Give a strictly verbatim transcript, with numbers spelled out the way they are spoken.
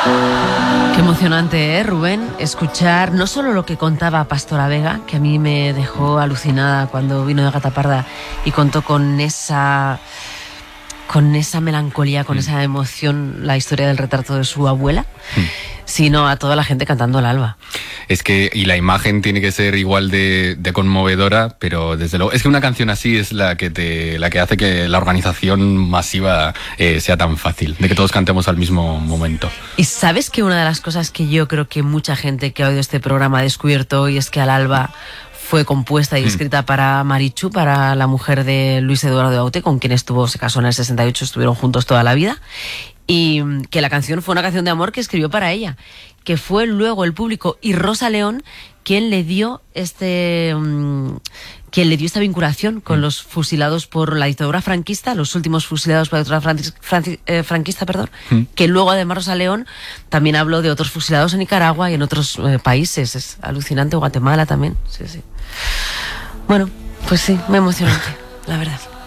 Qué emocionante, ¿eh, Rubén? Escuchar no solo lo que contaba Pastora Vega, que a mí me dejó alucinada cuando vino de Gata Parda y contó con esa, con esa melancolía, con mm. esa emoción, la historia del retrato de su abuela, mm. sino a toda la gente cantando al alba. Es que, y la imagen tiene que ser igual de, de conmovedora, pero desde luego, es que una canción así es la que te, la que hace que la organización masiva eh, sea tan fácil, de que todos cantemos al mismo momento. Y sabes que una de las cosas que yo creo que mucha gente que ha oído este programa ha descubierto hoy es que Al alba fue compuesta y escrita mm. para Marichu, para la mujer de Luis Eduardo Aute, con quien estuvo, se casó en el sesenta y ocho, estuvieron juntos toda la vida, y que la canción fue una canción de amor que escribió para ella, que fue luego el público y Rosa León quien le dio este um, quien le dio esta vinculación con mm. los fusilados por la dictadura franquista, los últimos fusilados por la dictadura franquista, franqui, eh, franquista perdón, mm. que luego además Rosa León también habló de otros fusilados en Nicaragua y en otros eh, países. Es alucinante, Guatemala también. Sí, sí. Bueno, pues sí, muy emocionante, la verdad.